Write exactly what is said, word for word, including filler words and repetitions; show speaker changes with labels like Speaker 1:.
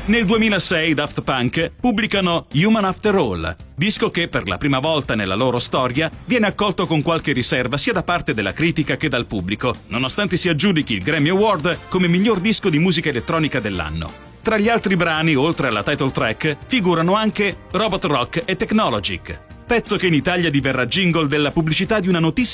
Speaker 1: Nel duemilasei i Daft Punk pubblicano Human After All, disco che per la prima volta nella loro storia viene accolto con qualche riserva sia da parte della critica che dal pubblico, nonostante si aggiudichi il Grammy Award come miglior disco di musica elettronica dell'anno. Tra gli altri brani, oltre alla title track, figurano anche Robot Rock e Technologic, pezzo che in Italia diverrà jingle della pubblicità di una notissima